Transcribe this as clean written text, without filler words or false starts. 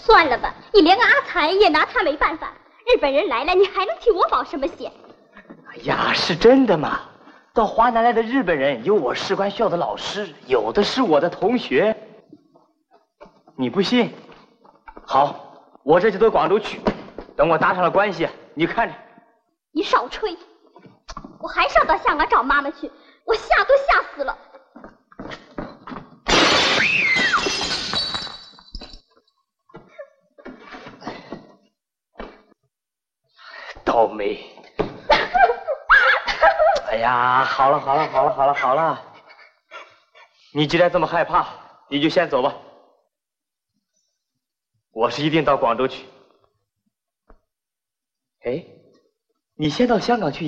算了吧，你连个阿才也拿他没办法。日本人来了，你还能替我保什么险？ 哎呀，是真的吗？到华南来的日本人，有我士官学校的老师，有的是我的同学。你不信？好，我这就到广州去，等我搭上了关系，你看着。 你少吹！我还是要到香港找妈妈去，我吓都吓死了。 倒霉！哎呀，好了，你既然这么害怕，你就先走吧。我是一定到广州去。哎，你先到香港去。